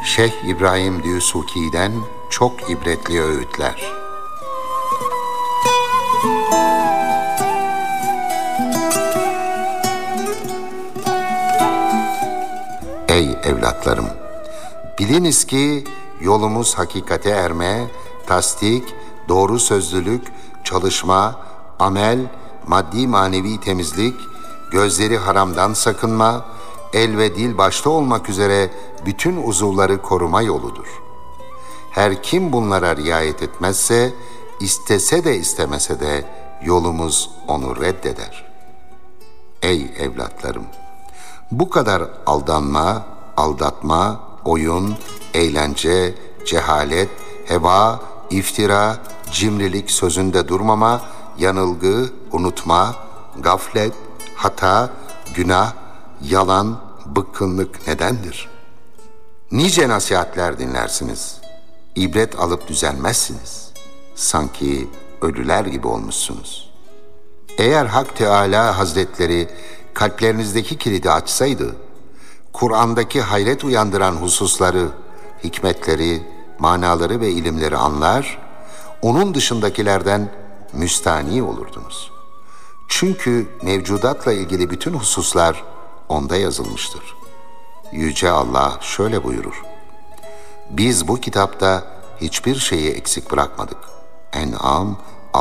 Şeyh İbrahim Dûsûkî'den çok ibretli öğütler. Ey evlatlarım! Biliniz ki yolumuz hakikate erme, tasdik, doğru sözlülük, çalışma, amel, maddi manevi temizlik, gözleri haramdan sakınma, el ve dil başta olmak üzere bütün uzuvları koruma yoludur. Her kim bunlara riayet etmezse, istese de istemese de yolumuz onu reddeder. Ey evlatlarım! Bu kadar aldanma, aldatma, oyun, eğlence, cehalet, heva, iftira, cimrilik sözünde durmama, yanılgı, unutma, gaflet, hata, günah, yalan, bıkkınlık nedendir? Nice nasihatler dinlersiniz. İbret alıp düzelmezsiniz. Sanki ölüler gibi olmuşsunuz. Eğer Hak Teâlâ Hazretleri kalplerinizdeki kilidi açsaydı, Kur'an'daki hayret uyandıran hususları, hikmetleri, manaları ve ilimleri anlar, onun dışındakilerden müstani olurdunuz. Çünkü mevcudatla ilgili bütün hususlar onda yazılmıştır. Yüce Allah şöyle buyurur: Biz bu kitapta hiçbir şeyi eksik bırakmadık. En'am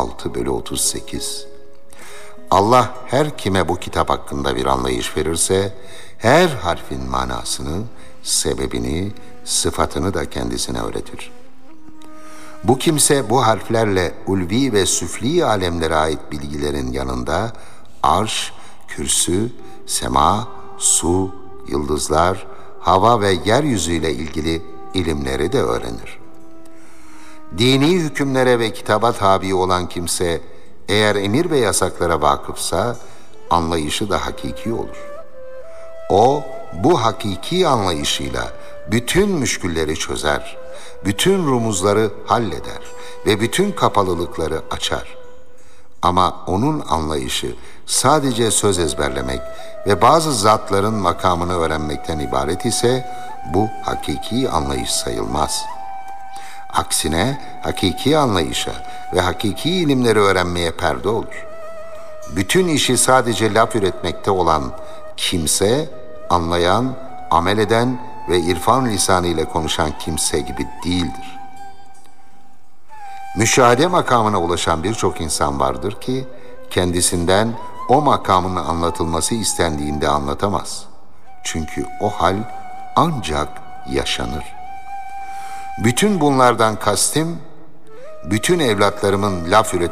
6/38. Allah her kime bu kitap hakkında bir anlayış verirse, her harfin manasını, sebebini, sıfatını da kendisine öğretir. Bu kimse bu harflerle ulvi ve süfli alemlere ait bilgilerin yanında arş, kürsü, sema, su, yıldızlar, hava ve yeryüzüyle ilgili ilimleri de öğrenir. Dini hükümlere ve kitaba tabi olan kimse eğer emir ve yasaklara vakıfsa anlayışı da hakiki olur. O bu hakiki anlayışıyla bütün müşkülleri çözer, bütün rumuzları halleder ve bütün kapalılıkları açar. Ama onun anlayışı sadece söz ezberlemek ve bazı zatların makamını öğrenmekten ibaret ise bu hakiki anlayış sayılmaz. Aksine hakiki anlayışa ve hakiki ilimleri öğrenmeye perde olur. Bütün işi sadece laf üretmekte olan kimse, anlayan, amel eden ve irfan lisanı ile konuşan kimse gibi değildir. Müşahede makamına ulaşan birçok insan vardır ki, kendisinden o makamın anlatılması istendiğinde anlatamaz. Çünkü o hal ancak yaşanır. Bütün bunlardan kastım, bütün evlatlarımın laf